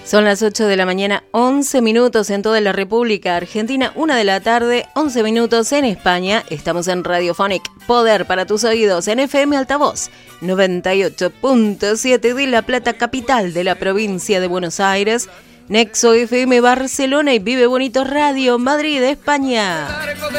Son las 8 de la mañana, 11 minutos en toda la República Argentina, 1 de la tarde, 11 minutos en España. Estamos en Radiophonic, poder para tus oídos, en FM Altavoz, 98.7 de La Plata, capital de la provincia de Buenos Aires, Nexo FM Barcelona y Vive Bonito Radio, Madrid, España.